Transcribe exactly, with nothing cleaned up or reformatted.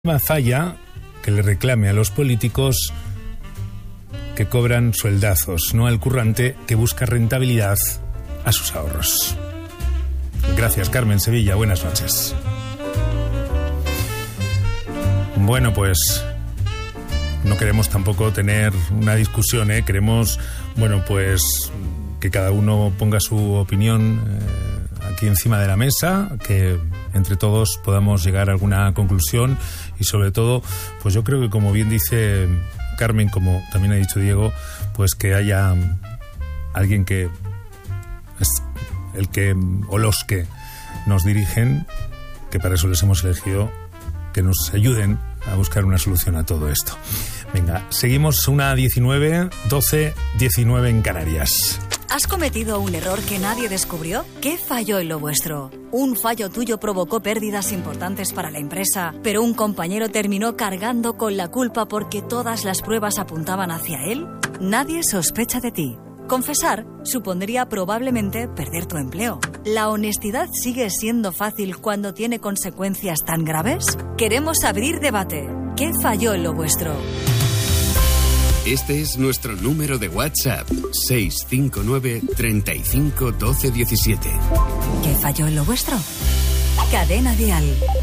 falla que le reclame a los políticos que cobran sueldazos, no al currante que busca rentabilidad a sus ahorros. Gracias, Carmen Sevilla. Buenas noches. Bueno, pues no queremos tampoco tener una discusión, ¿eh? Queremos, bueno, pues que cada uno ponga su opinión eh, aquí encima de la mesa, que entre todos podamos llegar a alguna conclusión y sobre todo, pues yo creo que como bien dice Carmen, como también ha dicho Diego, pues que haya alguien que es el que o los que nos dirigen, que para eso les hemos elegido, que nos ayuden a buscar una solución a todo esto. Venga, seguimos una diecinueve, doce, diecinueve en Canarias. ¿Has cometido un error que nadie descubrió? ¿Qué falló en lo vuestro? Un fallo tuyo provocó pérdidas importantes para la empresa, pero un compañero terminó cargando con la culpa porque todas las pruebas apuntaban hacia él. Nadie sospecha de ti. Confesar supondría probablemente perder tu empleo. ¿La honestidad sigue siendo fácil cuando tiene consecuencias tan graves? Queremos abrir debate. ¿Qué falló en lo vuestro? Este es nuestro número de WhatsApp, seis cinco nueve, treinta y cinco, doce, diecisiete. ¿Qué falló en lo vuestro? Cadena Dial.